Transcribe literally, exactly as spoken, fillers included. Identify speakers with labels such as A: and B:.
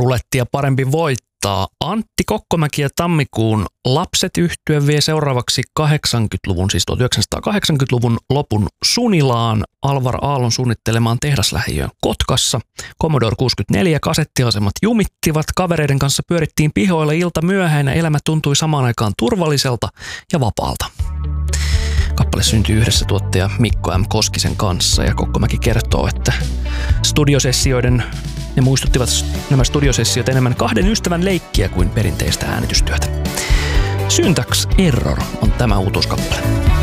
A: rulettia parempi voittaa. Antti Kokkomäki ja Tammikuun Lapset -yhtye vie seuraavaksi kahdeksankymmentäluvun, siis tuhatyhdeksänsataakahdeksankymmentäluvun lopun Sunilaan Alvar Aallon suunnittelemaan tehdaslähiöön Kotkassa. Commodore kuusikymmentäneljä kasettiasemat jumittivat, kavereiden kanssa pyörittiin pihoilla ilta myöhäinä, elämä tuntui samaan aikaan turvalliselta ja vapaalta. Kappale syntyi yhdessä tuottaja Mikko M. Koskisen kanssa ja Kokkomäki kertoo, että studiosessioiden, ne muistuttivat nämä studiosessiot enemmän kahden ystävän leikkiä kuin perinteistä äänitystyötä. Syntax Error on tämä uutuuskappale.